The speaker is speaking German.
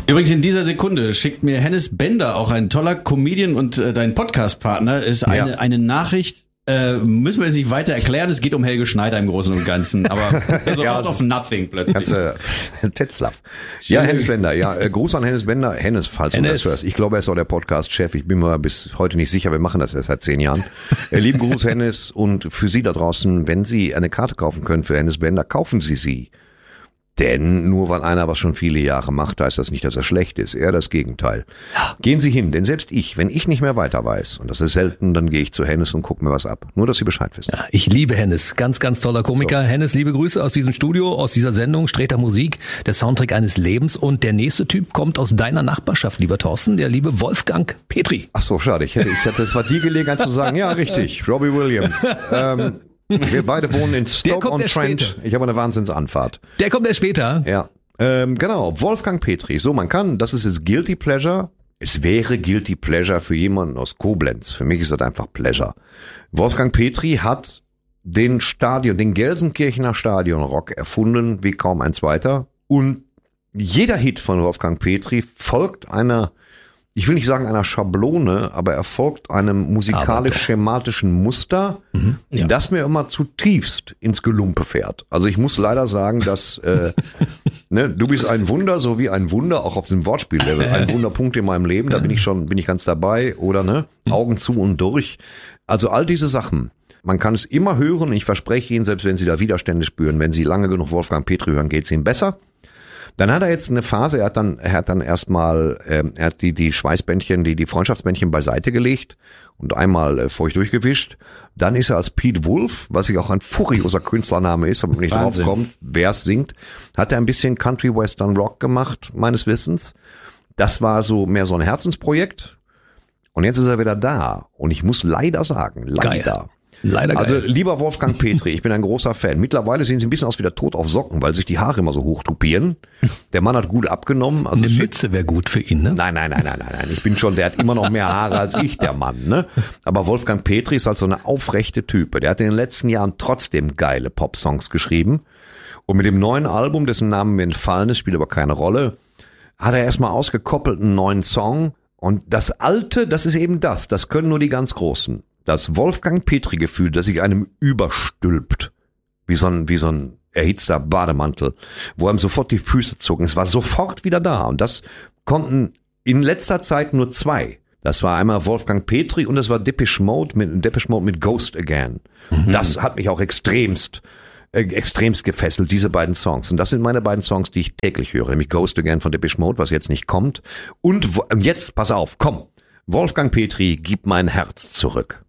Übrigens in dieser Sekunde schickt mir Hennes Bender, auch ein toller Comedian und dein Podcast-Partner, ist eine Nachricht. Müssen wir jetzt nicht weiter erklären, es geht um Helge Schneider im Großen und Ganzen, aber so out of nothing plötzlich. Tetzlaff. Ja, Hennes Bender, Gruß an Hennes Bender. Hennes, falls du das hörst. Ich glaube, er ist auch der Podcast-Chef. Ich bin mir bis heute nicht sicher, wir machen das erst seit 10 Jahren. Lieben Gruß, Hennes, und für Sie da draußen, wenn Sie eine Karte kaufen können für Hennes Bender, kaufen Sie sie. Denn nur weil einer was schon viele Jahre macht, heißt das nicht, dass er schlecht ist. Eher das Gegenteil. Ja. Gehen Sie hin, denn selbst ich, wenn ich nicht mehr weiter weiß, und das ist selten, dann gehe ich zu Hennes und gucke mir was ab. Nur, dass Sie Bescheid wissen. Ja, ich liebe Hennes. Ganz, ganz toller Komiker. So. Hennes, liebe Grüße aus diesem Studio, aus dieser Sendung Sträter Musik, der Soundtrack eines Lebens. Und der nächste Typ kommt aus deiner Nachbarschaft, lieber Thorsten, der liebe Wolfgang Petri. Ach so, schade. Ich hatte, das war die Gelegenheit zu sagen, ja, richtig, Robbie Williams. Wir beide wohnen in Stoke-on-Trent. Ich habe eine Wahnsinnsanfahrt. Der kommt erst später. Ja. Genau, Wolfgang Petri. So, man kann, das ist jetzt Guilty Pleasure. Es wäre Guilty Pleasure für jemanden aus Koblenz. Für mich ist das einfach Pleasure. Wolfgang Petri hat den Gelsenkirchener Stadionrock erfunden, wie kaum ein zweiter. Und jeder Hit von Wolfgang Petri folgt einer, ich will nicht sagen einer Schablone, aber er folgt einem musikalisch-schematischen Muster, das mir immer zutiefst ins Gelumpe fährt. Also ich muss leider sagen, dass du bist ein Wunder, so wie ein Wunder, auch auf dem Wortspiellevel, ein Wunderpunkt in meinem Leben, da bin ich ganz dabei, oder Augen zu und durch. Also all diese Sachen, man kann es immer hören, ich verspreche Ihnen, selbst wenn Sie da Widerstände spüren, wenn Sie lange genug Wolfgang Petri hören, geht es Ihnen besser. Dann hat er jetzt eine Phase, er hat dann erstmal, er hat die Schweißbändchen, die Freundschaftsbändchen beiseite gelegt und einmal feucht durchgewischt. Dann ist er als Pete Wolf, was ja auch ein furioser Künstlername ist, wenn man nicht drauf kommt, wer es singt, hat er ein bisschen Country Western Rock gemacht, meines Wissens. Das war so mehr so ein Herzensprojekt. Und jetzt ist er wieder da. Und ich muss leider sagen, leider. Leider also geil. Lieber Wolfgang Petri, ich bin ein großer Fan. Mittlerweile sehen Sie ein bisschen aus wie der Tod auf Socken, weil sich die Haare immer so hoch tupieren. Der Mann hat gut abgenommen. Also eine Mütze wäre gut für ihn, ne? Nein. Ich bin schon, der hat immer noch mehr Haare als ich, der Mann, ne? Aber Wolfgang Petri ist halt so eine aufrechte Type. Der hat in den letzten Jahren trotzdem geile Popsongs geschrieben. Und mit dem neuen Album, dessen Namen mir entfallen ist, spielt aber keine Rolle, hat er erstmal ausgekoppelt einen neuen Song. Und das Alte, das ist eben das können nur die ganz Großen. Das Wolfgang Petri-Gefühl, das sich einem überstülpt, wie so ein erhitzter Bademantel, wo einem sofort die Füße zucken. Es war sofort wieder da. Und das konnten in letzter Zeit nur 2. Das war einmal Wolfgang Petri und das war Depeche Mode mit Ghost Again. Das hat mich auch extremst gefesselt, diese beiden Songs. Und das sind meine beiden Songs, die ich täglich höre, nämlich Ghost Again von Depeche Mode, was jetzt nicht kommt. Und jetzt, pass auf, komm, Wolfgang Petri, gib mein Herz zurück.